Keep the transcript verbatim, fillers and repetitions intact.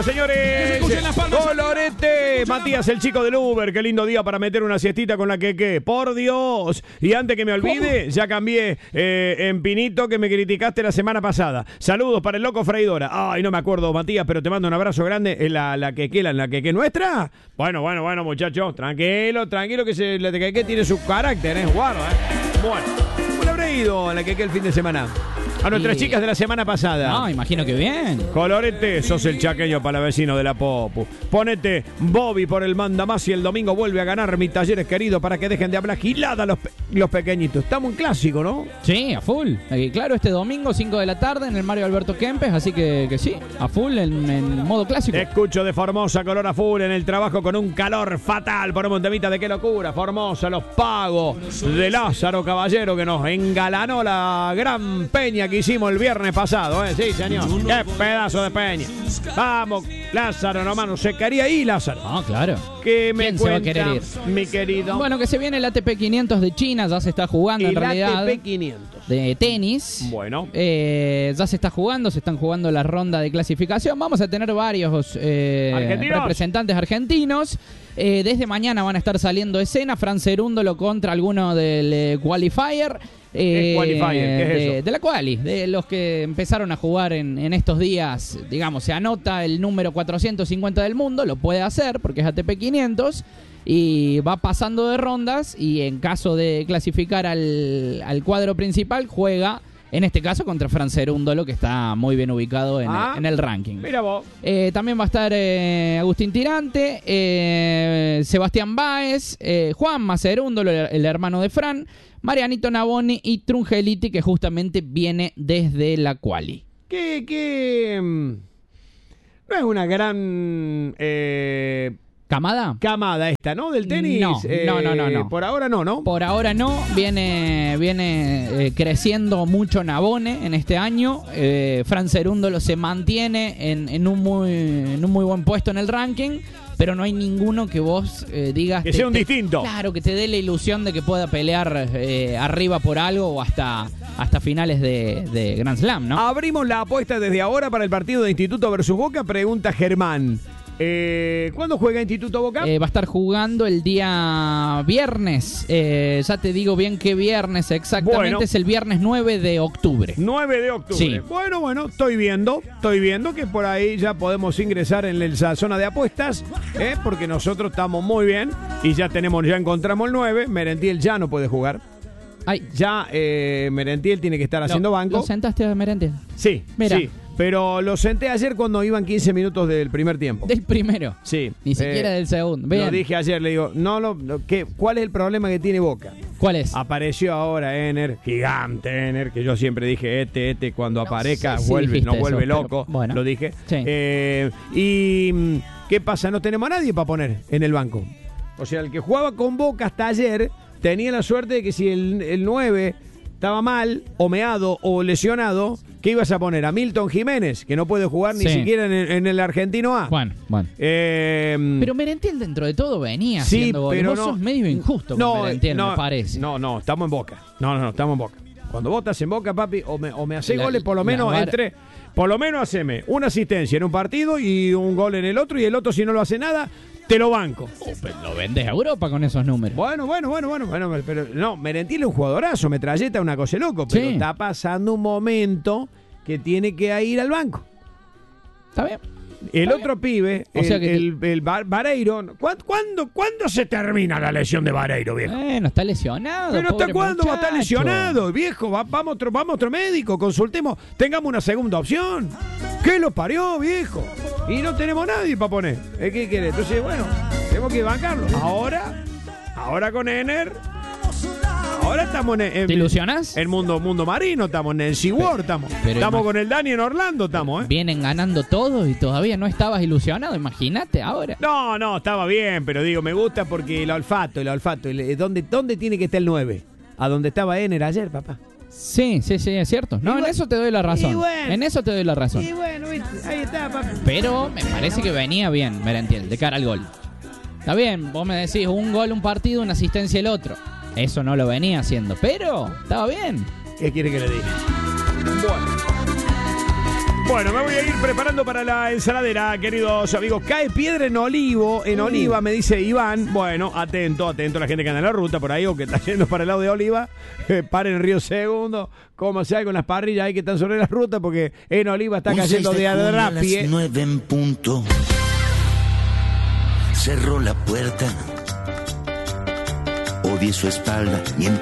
palmas, señores. Las palmas. Colorete. Matías, el chico del Uber. Qué lindo día para meter una siestita con la Queque. Por Dios. Y antes que me olvide, ¿cómo? Ya cambié eh, en Pinito, que me criticaste la semana pasada. Saludos para el loco Freidora. Ay, no me acuerdo, Matías, pero te mando un abrazo grande. ¿En la, la Queque, la, la Queque nuestra? Bueno, bueno, bueno, muchachos. Tranquilo, tranquilo, que se, la Queque tiene su carácter, ¿eh? Guarda, ¿eh? Bueno. ¿Cómo le habrá ido a la Queque el fin de semana? A nuestras y... chicas de la semana pasada. No, imagino que bien. Colorete, sos el chaqueño para vecino de la Popu. Ponete Bobby por el mandamás y el domingo vuelve a ganar mis talleres queridos para que dejen de hablar gilada los, pe los pequeñitos. Estamos en clásico, ¿no? Sí, a full. Eh, claro, este domingo, cinco de la tarde, en el Mario Alberto Kempes, así que, que sí, a full en, en modo clásico. Te escucho de Formosa, color a full, en el trabajo con un calor fatal por Montemita. De qué locura, Formosa, los pagos de Lázaro Caballero, que nos engalanó la gran peña que hicimos el viernes pasado, ¿eh? Sí, señor. Qué pedazo de peña. Vamos, Lázaro, nomás, no se quería ir, Lázaro. Ah, claro. ¿Qué me ¿Quién cuenta, se va a querer ir? Mi querido? Bueno, que se viene el A T P quinientos de China, ya se está jugando el en realidad. A T P quinientos. De tenis. Bueno. Eh, ya se está jugando, se están jugando la ronda de clasificación. Vamos a tener varios eh, representantes argentinos. Eh, desde mañana van a estar saliendo escena. Fran Cerúndolo contra alguno del eh, Qualifier. Eh, ¿Qué qualifier? ¿Qué es de, eso? de la quali, de los que empezaron a jugar en, en estos días. Digamos, se anota el número cuatrocientos cincuenta del mundo, lo puede hacer porque es A T P quinientos. Y va pasando de rondas y en caso de clasificar al, al cuadro principal juega, en este caso, contra Fran Cerúndolo, que está muy bien ubicado en, ah, el, en el ranking. Mira vos. Eh, también va a estar eh, Agustín Tirante, eh, Sebastián Báez, eh, Juanma Cerúndolo, el, el hermano de Fran, Marianito Navoni y Trungeliti, que justamente viene desde la quali. Que, que no es una gran... Eh... ¿Camada? Camada esta, ¿no? Del tenis. No, eh, no, no, no, no. Por ahora no, ¿no? Por ahora no. Viene, viene eh, creciendo mucho Navone en este año. Eh, Fran Cerúndolo se mantiene en, en, un muy, en un muy buen puesto en el ranking, pero no hay ninguno que vos eh, digas... Que te, sea un te, distinto. Claro, que te dé la ilusión de que pueda pelear eh, arriba por algo o hasta, hasta finales de, de Grand Slam, ¿no? Abrimos la apuesta desde ahora para el partido de Instituto versus Boca, pregunta Germán. Eh, ¿Cuándo juega Instituto Boca? Eh, va a estar jugando el día viernes. Eh, ya te digo bien qué viernes exactamente. Bueno, es el viernes nueve de octubre. nueve de octubre. Sí. Bueno, bueno, estoy viendo, estoy viendo que por ahí ya podemos ingresar en la zona de apuestas, ¿eh? Porque nosotros estamos muy bien y ya tenemos, ya encontramos el nueve. Merentiel ya no puede jugar. Ay. Ya eh, Merentiel tiene que estar lo, haciendo banco. ¿Lo sentaste a Merentiel? Sí, Mira. sí. Pero lo senté ayer cuando iban quince minutos del primer tiempo. ¿Del primero? Sí. Ni siquiera eh, del segundo. Bien. Lo dije ayer, le digo, no, no, ¿qué, ¿cuál es el problema que tiene Boca? ¿Cuál es? Apareció ahora Ener, gigante Ener, que yo siempre dije, este, este, cuando no aparezca, sé si vuelve, nos vuelve eso, loco. Bueno. Lo dije. Sí. Eh, y, ¿qué pasa? No tenemos a nadie para poner en el banco. O sea, el que jugaba con Boca hasta ayer tenía la suerte de que si el, el nueve estaba mal, o meado, o lesionado, ¿qué ibas a poner? A Milton Jiménez, que no puede jugar sí. ni siquiera en el, en el Argentino A. Bueno, bueno. Eh, pero Merentiel dentro de todo venía sí, haciendo goles. pero Vos no, sos medio injusto no, con Merentiel, no, me parece. No, no, estamos en Boca. No, no, no, estamos en Boca. Cuando vos estás en Boca, papi, o me, o me haces La, goles, por lo menos bar... entre... Por lo menos haceme una asistencia en un partido y un gol en el otro, y el otro, si no lo hace nada, te lo banco. Oh, pero lo vendés a Europa con esos números. Bueno, bueno, bueno, bueno, bueno, pero no, Merentiel es un jugadorazo, metralleta, una cosa de loco, pero sí. está pasando un momento que tiene que ir al banco. Está bien. El Está otro bien. pibe, o el, sea que el, el Bar, Vareiro, ¿cuándo, ¿cuándo, ¿cuándo se termina la lesión de Vareiro, viejo? Bueno, está lesionado. Pero ¿hasta cuándo muchacho. va a estar lesionado, viejo? Va, vamos, a otro, vamos a otro médico, consultemos, tengamos una segunda opción. ¿Qué lo parió, viejo? Y no tenemos nadie para poner. ¿Qué quiere? Entonces, bueno, tenemos que bancarlo. Ahora, ahora con Ener, ahora estamos en, en ¿Te ilusionas? En mundo, mundo marino, estamos en el SeaWorld, estamos. Pero estamos imag- con el Dani en Orlando, estamos, ¿eh? Vienen ganando todos y todavía no estabas ilusionado, imagínate ahora. No, no, estaba bien, pero digo, me gusta porque el olfato, el olfato, el, ¿dónde, ¿dónde tiene que estar el nueve? A donde estaba Ener ayer, papá. Sí, sí, sí, es cierto. No, Y en bueno, eso te doy la razón. y bueno. En eso te doy la razón. Y bueno, ¿viste? Ahí está, papá. Pero me parece que venía bien, Merentiel, de cara al gol. Está bien, vos me decís un gol, un partido, una asistencia el otro. Eso no lo venía haciendo, pero estaba bien. ¿Qué quiere que le diga? Bueno. Bueno, me voy a ir preparando para la ensaladera, queridos amigos. Cae piedra en Olivo, en Oliva, me dice Iván. Bueno, atento, atento a la gente que anda en la ruta por ahí o que está yendo para el lado de Oliva. Eh, paren en Río Segundo, como se hay con las parrillas ahí que están sobre la ruta, porque en Oliva está cayendo de adrapie. A las nueve en punto. Cerró la puerta. Odié su espalda mientras